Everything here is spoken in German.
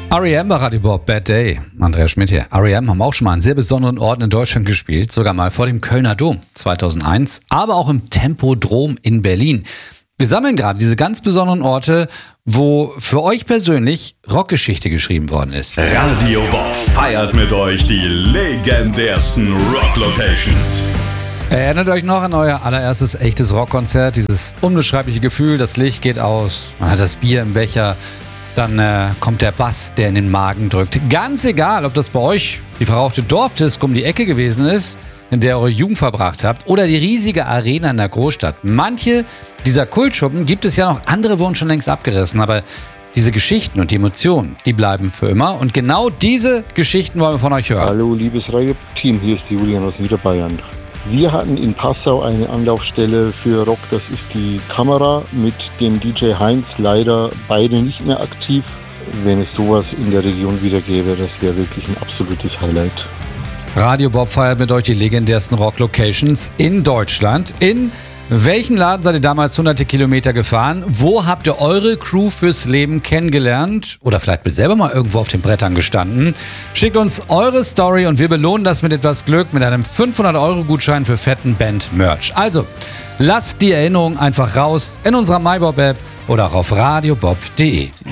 R.E.M. bei Radio Bob, Bad Day. Andreas Schmidt hier. R.E.M. haben auch schon mal an sehr besonderen Orten in Deutschland gespielt, sogar mal vor dem Kölner Dom 2001, aber auch im Tempodrom in Berlin. Wir sammeln gerade diese ganz besonderen Orte, wo für euch persönlich Rockgeschichte geschrieben worden ist. Radio Bob feiert mit euch die legendärsten Rock-Locations. Erinnert euch noch an euer allererstes echtes Rockkonzert? Dieses unbeschreibliche Gefühl, das Licht geht aus, man hat das Bier im Becher, dann kommt der Bass, der in den Magen drückt. Ganz egal, ob das bei euch die verrauchte Dorfdisco um die Ecke gewesen ist, in der ihr eure Jugend verbracht habt, oder die riesige Arena in der Großstadt. Manche dieser Kultschuppen gibt es ja noch, andere wurden schon längst abgerissen, aber diese Geschichten und die Emotionen, die bleiben für immer. Und genau diese Geschichten wollen wir von euch hören. Hallo liebes Radio-Team, hier ist Julian aus Niederbayern. Wir hatten in Passau eine Anlaufstelle für Rock, das ist die Kamera mit dem DJ Heinz, leider beide nicht mehr aktiv. Wenn es sowas in der Region wieder gäbe, das wäre wirklich ein absolutes Highlight. Radio Bob feiert mit euch die legendärsten Rock-Locations in Deutschland. In welchen Laden seid ihr damals hunderte Kilometer gefahren? Wo habt ihr eure Crew fürs Leben kennengelernt? Oder vielleicht mit selber mal irgendwo auf den Brettern gestanden? Schickt uns eure Story und wir belohnen das mit etwas Glück mit einem 500-Euro-Gutschein für fetten Band-Merch. Also, lasst die Erinnerung einfach raus in unserer MyBob-App oder auch auf radiobob.de.